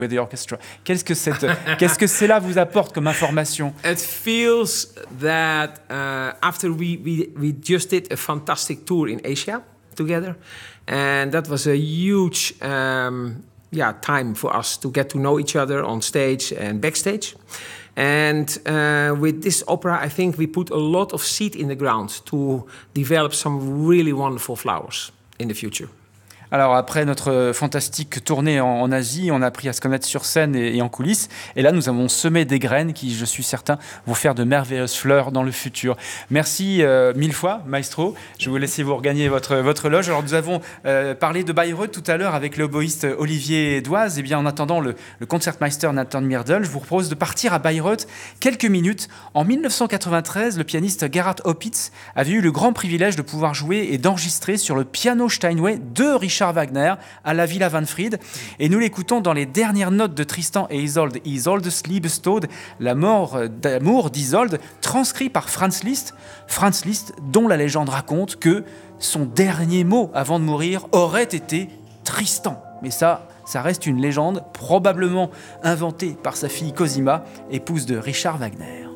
with the orchestra. Qu'est-ce que cela vous apporte comme information? It feels that after we just did a fantastic tour in Asia together, and that was a huge time for us to get to know each other on stage and backstage. And with this opera, I think we put a lot of seed in the ground to develop some really wonderful flowers in the future. Alors après notre fantastique tournée en Asie, on a appris à se connaître sur scène et en coulisses. Et là, nous avons semé des graines qui, je suis certain, vont faire de merveilleuses fleurs dans le futur. Merci mille fois, maestro. Je vais vous laisser vous regagner votre loge. Alors nous avons parlé de Bayreuth tout à l'heure avec l'oboïste Olivier Doise. Et bien en attendant le concertmeister Nathan Myrdal, je vous propose de partir à Bayreuth quelques minutes. En 1993, le pianiste Gerhard Opitz avait eu le grand privilège de pouvoir jouer et d'enregistrer sur le piano Steinway de Richard Wagner à la Villa Wanfried, et nous l'écoutons dans les dernières notes de Tristan et Isolde's Liebestod, la mort d'amour d'Isolde, transcrit par Franz Liszt, dont la légende raconte que son dernier mot avant de mourir aurait été Tristan. Mais ça reste une légende, probablement inventée par sa fille Cosima, épouse de Richard Wagner.